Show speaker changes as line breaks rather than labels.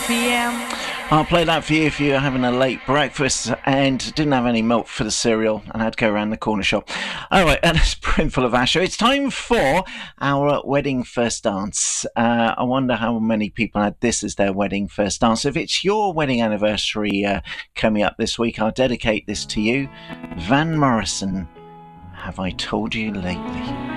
p.m.
I'll play that for you if you're having a late breakfast and didn't have any milk for the cereal and had to go around the corner shop. All right, and it's Brimful of Asher. It's time for our wedding first dance. I wonder how many people had this as their wedding first dance. If it's your wedding anniversary coming up this week, I'll dedicate this to you. Van Morrison, Have I Told You Lately?